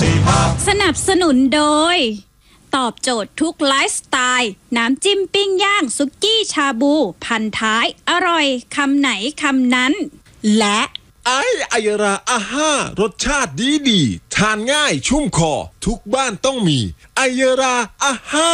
สนับสนุนโดยตอบโจทย์ทุกไลฟ์สไตล์น้ำจิ้มปิ้งย่างสุกี้ชาบูพันท้ายอร่อยคำไหนคำนั้นและไอยราอาห้ารสชาติดีทานง่ายชุ่มคอทุกบ้านต้องมีไอยราอาห้า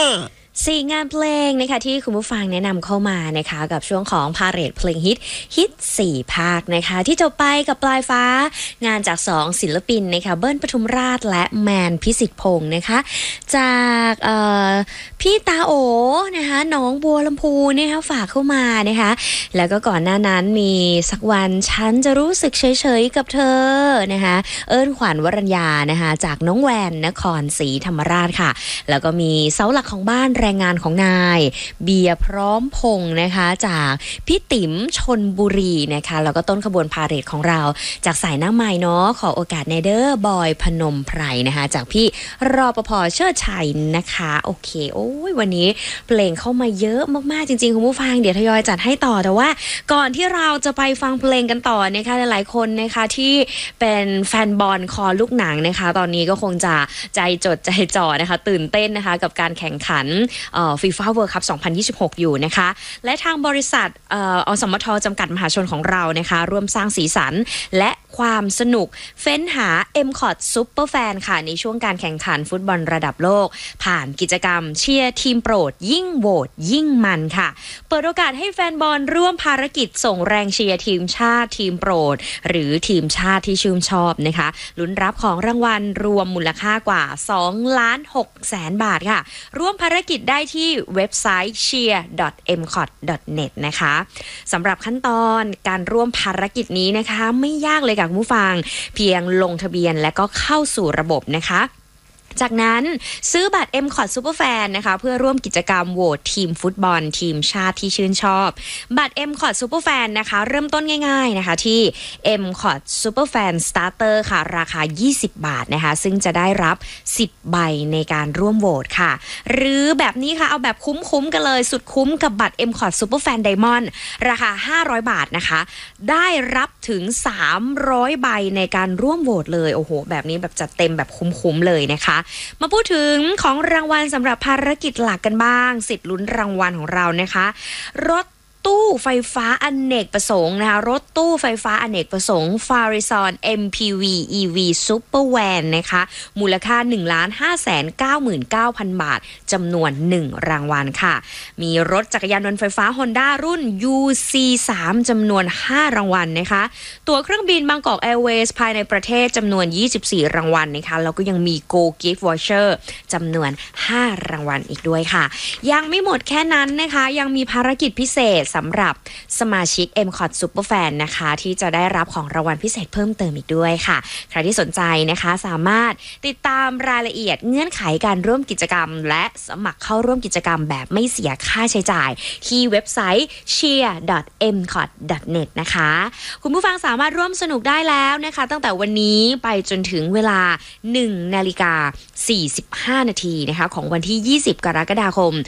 4 งานเพลงนะคะที่คุณผู้ฟังแนะนำเข้ามานะคะกับช่วงของพาเหรดเพลงฮิต4 ภาคนะคะที่จบไปกับปลายฟ้างานจาก2ศิลปินนะคะเบิ้ลปทุมราชและแมนพิสิทธิ์พงศ์นะคะจากพี่ตาโอนะคะน้องบัวลำพูนะคะฝากเข้ามานะคะแล้วก็ก่อนหน้านั้นมีสักวันฉันจะรู้สึกเฉยๆกับเธอนะคะเอิ้นขวัญวรัญญานะคะจากน้องแวนนครศรีธรรมราชค่ะแล้วก็มีเสาหลักของบ้านแรงงานของนายเบียร์พร้อมพงษ์นะคะจากพี่ติ๋มชลบุรีนะคะแล้วก็ต้นขบวนพาเหรดของเราจากสายหน้าใหม่เนาะขอโอกาสในเดอร์บอยพนมไพรนะคะจากพี่รปภ.เชิดชัยนะคะโอเคโอ้ยวันนี้เพลงเข้ามาเยอะมากๆจริงๆคุณผู้ฟังเดี๋ยวทยอยจัดให้ต่อแต่ว่าก่อนที่เราจะไปฟังเพลงกันต่อนะคะหลายๆคนนะคะที่เป็นแฟนบอลคอลูกหนังนะคะตอนนี้ก็คงจะใจจดใจจ่อนะคะตื่นเต้นนะคะกับการแข่งขันFIFA World Cup 2026 อยู่นะคะและทางบริษัทอสมทจำกัดมหาชนของเรานะคะร่วมสร้างสีสันและความสนุกเฟ้นหา MCOT Super Fan ค่ะในช่วงการแข่งขันฟุตบอลระดับโลกผ่านกิจกรรมเชียร์ทีมโปรดยิ่งโหวตยิ่งมันค่ะเปิดโอกาสให้แฟนบอลร่วมภารกิจส่งแรงเชียร์ทีมชาติทีมโปรดหรือทีมชาติที่ชื่นชอบนะคะลุ้นรับของรางวัลรวมมูลค่ากว่า 2,600,000 บาทค่ะร่วมภารกิจได้ที่เว็บไซต์ cheer.mcot.net นะคะสำหรับขั้นตอนการร่วมภารกิจนี้นะคะไม่ยากเลยค่ะคุณผู้ฟังเพียงลงทะเบียนและก็เข้าสู่ระบบนะคะจากนั้นซื้อบัตร MCOT Superfan นะคะเพื่อร่วมกิจกรรมโหวตทีมฟุตบอลทีมชาติที่ชื่นชอบบัตร MCOT Superfan นะคะเริ่มต้นง่ายๆนะคะที่ MCOT Superfan Starter ค่ะราคา20 บาทนะคะซึ่งจะได้รับ10ใบในการร่วมโหวตค่ะหรือแบบนี้ค่ะเอาแบบคุ้มๆกันเลยสุดคุ้มกับบัตร MCOT Superfan Diamond ราคา500 บาทนะคะได้รับถึง300ใบในการร่วมโหวตเลยโอ้โหแบบนี้แบบจัดเต็มแบบคุ้มๆเลยนะคะมาพูดถึงของรางวัลสำหรับภารกิจหลักกันบ้างสิทธิ์ลุ้นรางวัลของเรานะคะรถตู้ไฟฟ้าอเนกประสงค์นะคะรถตู้ไฟฟ้าอเนกประสงค์ Farizon MPV EV Super Van นะคะมูลค่า 1,599,000 บาทจำนวน1รางวัลค่ะมีรถจักรยานยนต์ไฟฟ้า Honda รุ่น UC3 จำนวน5รางวัลนะคะตั๋วเครื่องบินบางกอกแอร์เวย์ภายในประเทศจำนวน24รางวัลนะคะแล้วก็ยังมี Go Gift Voucher จำนวน5รางวัลอีกด้วยค่ะยังไม่หมดแค่นั้นนะคะยังมีภารกิจพิเศษสำหรับสมาชิก MCOT Superfan นะคะที่จะได้รับของรางวัลพิเศษเพิ่มเติมอีกด้วยค่ะใครที่สนใจนะคะสามารถติดตามรายละเอียดเงื่อนไขการร่วมกิจกรรมและสมัครเข้าร่วมกิจกรรมแบบไม่เสียค่าใช้จ่ายที่เว็บไซต์ cheer.mcot.net นะคะคุณผู้ฟังสามารถร่วมสนุกได้แล้วนะคะตั้งแต่วันนี้ไปจนถึงเวลา 1:45 นาทีนะคะของวันที่ 20 กรกฎาคม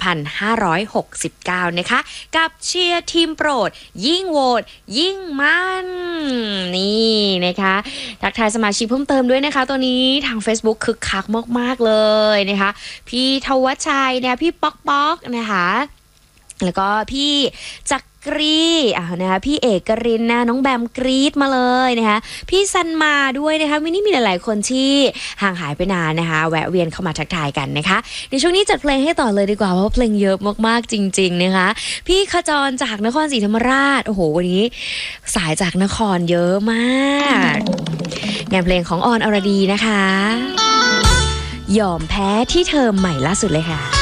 2569 นะคะกับเชียร์ทีมโปรดยิ่งโหวตยิ่งมันนี่นะคะทักทายสมาชิกเพิ่มเติมด้วยนะคะตัวนี้ทาง Facebook คึกคักมากๆเลยนะคะพี่ทวัชชัยเนี่ยพี่ป๊อกนะคะแล้วก็พี่จักรีนะคะพี่เอกรินนะน้องแบมกรีดมาเลยนะคะพี่ซันมาด้วยนะคะมินี่มีหลายๆคนที่ห่างหายไปนานนะคะแวะเวียนเข้ามาทักทายกันนะคะในช่วงนี้จัดเพลงให้ต่อเลยดีกว่าเพราะเพลงเยอะมากๆจริงๆนะคะพี่ขจรจากนครศรีธรรมราชโอ้โหวันนี้สายจากนครเยอะมากงานเพลงของออนอรดีนะคะยอมแพ้ที่เธอใหม่ล่าสุดเลยค่ะ